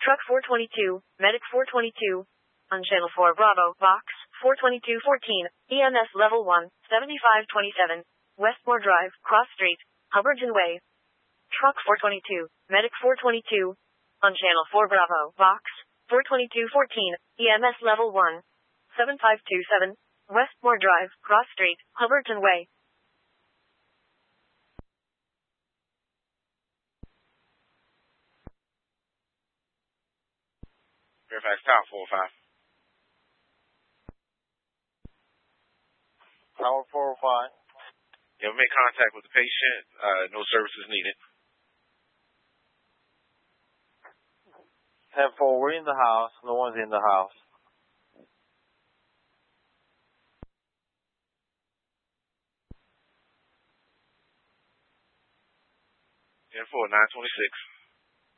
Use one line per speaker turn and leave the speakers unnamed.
Truck 422, Medic 422. On Channel 4 Bravo, Vox 42214, EMS Level 1, 7527. Westmore Drive, Cross Street, Hubbardton Way. Truck 422, Medic 422. On Channel 4 Bravo, Vox 42214, EMS Level 1, 7527. Westmore Drive, Cross Street, Hubbardton Way.
Fairfax Tower 405.
Tower 405.
You have made contact with the patient. No services needed.
10-4, we're in the house. No one's in the house.
10-4, 926.